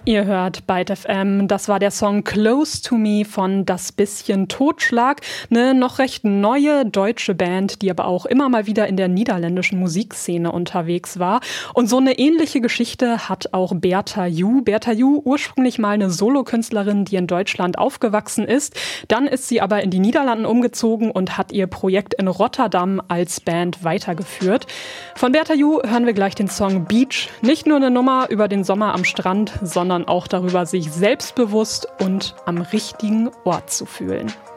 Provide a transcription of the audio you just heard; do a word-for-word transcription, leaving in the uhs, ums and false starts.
Ihr hört Byte F M, das war der Song Close to Me von Das bisschen Totschlag, eine noch recht neue deutsche Band, die aber auch immer mal wieder in der niederländischen Musikszene unterwegs war. Und so eine ähnliche Geschichte hat auch Bertha Ju. Bertha Ju, ursprünglich mal eine Solokünstlerin, die in Deutschland aufgewachsen ist. Dann ist sie aber in die Niederlanden umgezogen und hat ihr Projekt in Rotterdam als Band weitergeführt. Von Bertha Ju hören wir gleich den Song Beach. Nicht nur eine Nummer über den Sommer am Strand, sondern auch darüber, sich selbstbewusst und am richtigen Ort zu fühlen.